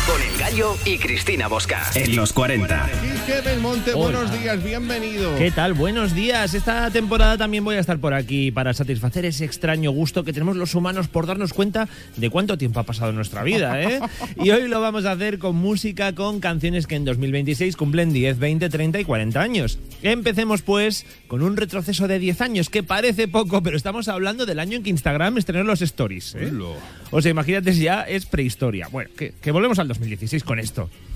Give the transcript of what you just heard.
Con El Gallo y Cristina Bosca. En los 40. Quique Belmonte, buenos días, bienvenido. ¿Qué tal? Buenos días. Esta temporada también voy a estar por aquí para satisfacer ese extraño gusto que tenemos los humanos por darnos cuenta de cuánto tiempo ha pasado en nuestra vida, ¿eh? Y hoy lo vamos a hacer con música, con canciones que en 2026 cumplen 10, 20, 30 y 40 años. Empecemos pues con un retroceso de 10 años, que parece poco, pero estamos hablando del año en que Instagram estrenó los stories, ¿eh? O sea, imagínate si ya es prehistoria. Bueno, que volvemos al 2016 con esto.